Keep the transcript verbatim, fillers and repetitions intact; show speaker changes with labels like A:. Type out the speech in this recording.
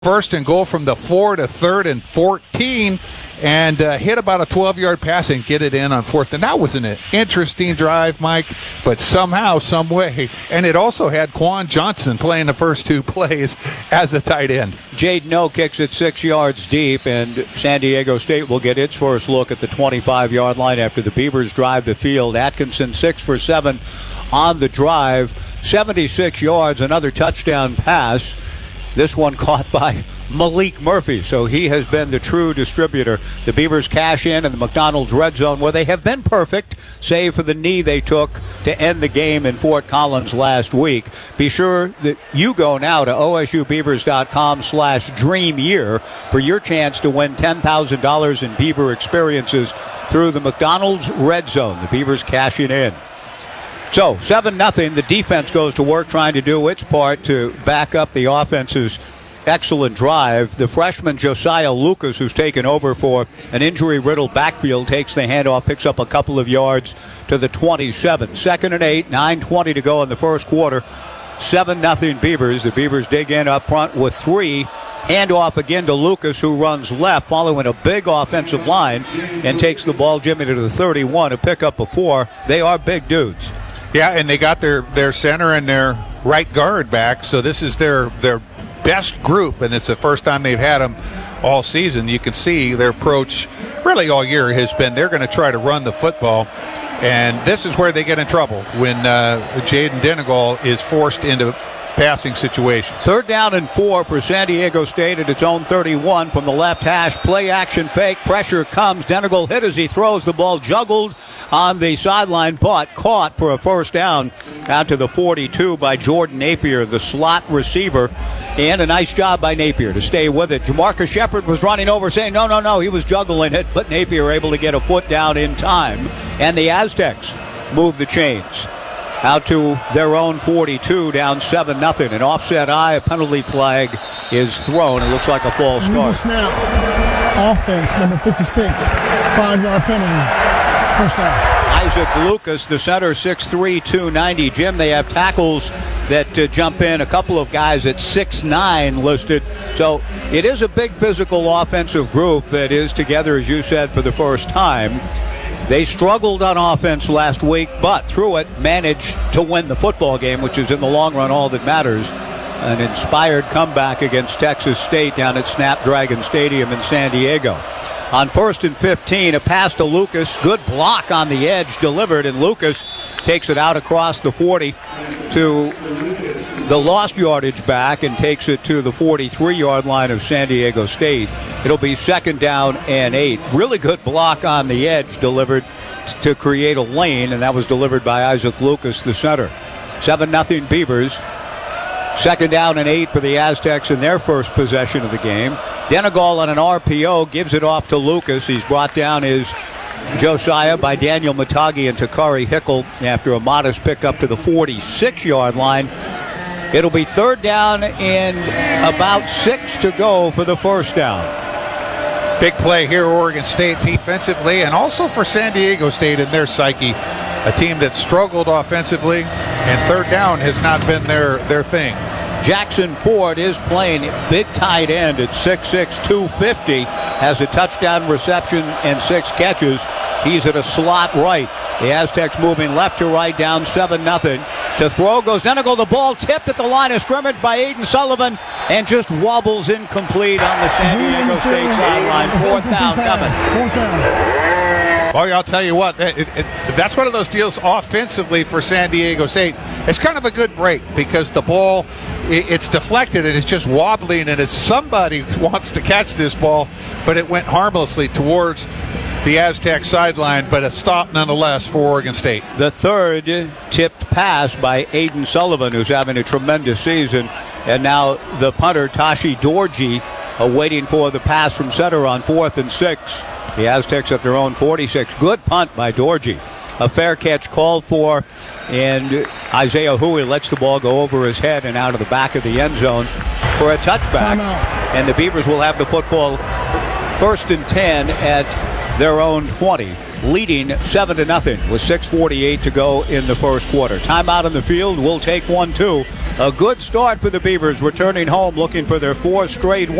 A: First and goal from the four to third and fourteen, and uh, hit about a twelve-yard pass and get it in on fourth. And that was an interesting drive, Mike, but somehow, some way. And it also had Quan Johnson playing the first two plays as a tight end.
B: Jaden O kicks it six yards deep, and San Diego State will get its first look at the twenty-five-yard line after the Beavers drive the field. Atkinson six for seven on the drive, seventy-six yards, another touchdown pass. This one caught by Malik Murphy, so he has been the true distributor. The Beavers cash in in the McDonald's red zone, where they have been perfect, save for the knee they took to end the game in Fort Collins last week. Be sure that you go now to osubeavers.com slash dream year for your chance to win ten thousand dollars in Beaver experiences through the McDonald's red zone. The Beavers cashing in. So, seven nothing, the defense goes to work trying to do its part to back up the offense's excellent drive. The freshman Josiah Lucas, who's taken over for an injury-riddled backfield, takes the handoff, picks up a couple of yards to the twenty-seven. Second and eight, nine twenty to go in the first quarter. seven nothing Beavers. The Beavers dig in up front with three. Handoff again to Lucas, who runs left, following a big offensive line, and takes the ball, Jimmy, to the thirty-one to pick up a four. They are big dudes.
A: Yeah, and they got their, their center and their right guard back, so this is their their best group, and it's the first time they've had them all season. You can see their approach really all year has been they're going to try to run the football, and this is where they get in trouble when uh, Jaden Denegal is forced into passing situations.
B: Third down and four for San Diego State at its own thirty-one from the left hash. Play action fake. Pressure comes. Denegal hit as he throws the ball, juggled on the sideline, but caught for a first down out to the forty-two by Jordan Napier, the slot receiver. And a nice job by Napier to stay with it. Jamarcus Shepard was running over saying, no, no, no, he was juggling it, but Napier able to get a foot down in time. And the Aztecs move the chains out to their own forty-two, down seven nothing. An offset eye, a penalty flag is thrown. It looks like a false start.
C: Snap. Offense, number fifty-six. Five-yard penalty. First down.
B: Isaac Lucas, the center, six three, two ninety. Jim, they have tackles that uh, jump in. A couple of guys at six nine listed. So it is a big physical offensive group that is together, as you said, for the first time. They struggled on offense last week, but through it managed to win the football game, which is in the long run all that matters. An inspired comeback against Texas State down at Snapdragon Stadium in San Diego. On first and fifteen, a pass to Lucas. Good block on the edge, delivered, and Lucas takes it out across the forty to the lost yardage back and takes it to the forty-three-yard line of San Diego State. It'll be second down and eight. Really good block on the edge delivered t- to create a lane, and that was delivered by Isaac Lucas, the center. seven nothing Beavers. Second down and eight for the Aztecs in their first possession of the game. Denegal on an R P O gives it off to Lucas. He's brought down his Josiah by Daniel Matagi and Takari Hickle after a modest pickup to the forty-six-yard line. It'll be third down and about six to go for the first down.
A: Big play here, Oregon State defensively, and also for San Diego State in their psyche. A team that struggled offensively, and third down has not been their, their thing.
B: Jackson Ford is playing big tight end at six six, two fifty, has a touchdown reception and six catches. He's at a slot right. The Aztecs moving left to right, down seven nothing. To throw goes Denegal. The ball tipped at the line of scrimmage by Aiden Sullivan and just wobbles incomplete on the San Diego State sideline. Fourth down coming.
C: Fourth down.
A: Well, I'll tell you what, it, it, that's one of those deals offensively for San Diego State. It's kind of a good break because the ball, it, it's deflected and it's just wobbling, and as somebody wants to catch this ball, but it went harmlessly towards the Aztec sideline, but a stop nonetheless for Oregon State.
B: The third tipped pass by Aiden Sullivan, who's having a tremendous season, and now the punter, Tashi Dorji, waiting for the pass from center on fourth and six. The Aztecs at their own forty-six. Good punt by Dorji. A fair catch called for, and Isaiah Hui lets the ball go over his head and out of the back of the end zone for a touchback. And the Beavers will have the football first and ten at their own twenty, leading seven to nothing with six forty-eight to go in the first quarter. Timeout on the field. We'll take one, too. a good start for the Beavers, returning home looking for their fourth straight